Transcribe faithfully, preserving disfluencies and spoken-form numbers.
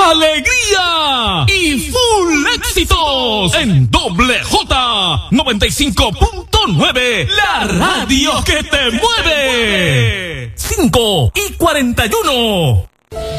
alegría y full éxitos en Doble J noventa y cinco punto nueve, la radio que te mueve. cinco y cuarenta y uno.